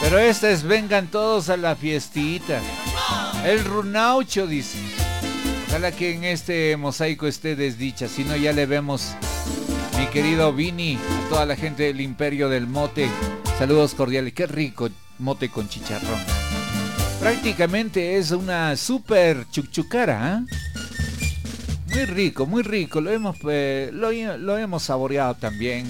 Pero esta es vengan todos a la fiestita. El runaucho dice. Ojalá que en este mosaico esté desdicha, si no ya le vemos. Mi querido Vini, a toda la gente del Imperio del Mote, saludos cordiales. Qué rico mote con chicharrón. Prácticamente es una super chuchucara, ¿eh? Muy rico, muy rico. Lo hemos saboreado también.